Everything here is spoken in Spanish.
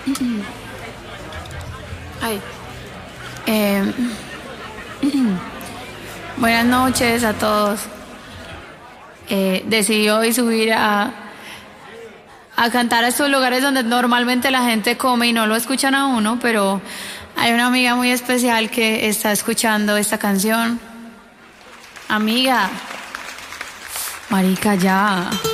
Ay. Eh, Buenas noches a todos. Decidí hoy subir a cantar a estos lugares donde normalmente la gente come y no lo escuchan a uno, pero hay una amiga muy especial que está escuchando esta canción. Amiga, marica, ya.